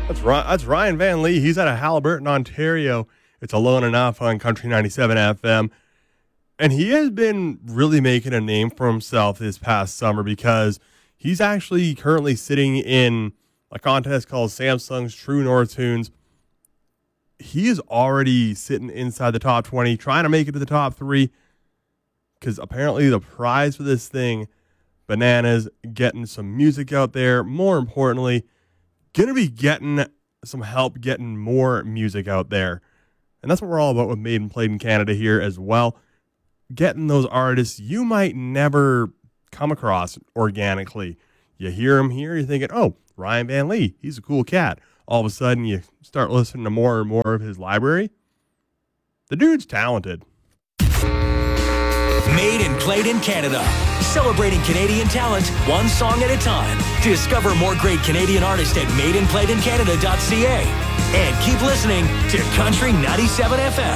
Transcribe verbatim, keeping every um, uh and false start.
That's, Ry- that's Ryan Van Lee. He's out of Haliburton, Ontario. It's Alone Enough on Country ninety-seven F M. And he has been really making a name for himself this past summer because he's actually currently sitting in a contest called Samsung's True North Tunes. He is already sitting inside the top twenty, trying to make it to the top three, because apparently the prize for this thing, bananas, getting some music out there. More importantly, going to be getting some help getting more music out there. And that's what we're all about with Made and Played in Canada here as well. Getting those artists you might never come across organically. You hear them here, you're thinking, oh, Ryan Van Lee, he's a cool cat. All of a sudden, you start listening to more and more of his library. The dude's talented. Made and Played in Canada. Celebrating Canadian talent, one song at a time. Discover more great Canadian artists at made and played in canada dot c a. And keep listening to Country ninety-seven F M.